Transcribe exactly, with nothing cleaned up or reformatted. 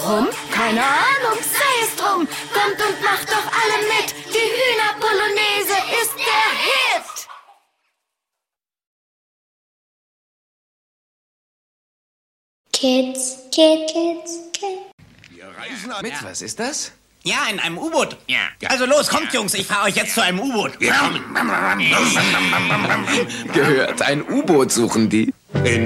Warum? Keine Ahnung, sei es drum. Kommt und macht doch alle mit. Die Hühnerpolonaise ist der Hit. Kids, Kids, Kids, Kids. Wir reisen mit, ja. Was ist das? Ja, in einem U-Boot. Ja. Also los, kommt, Jungs, ich fahre euch jetzt zu einem U-Boot. Gehört, ein U-Boot suchen die. In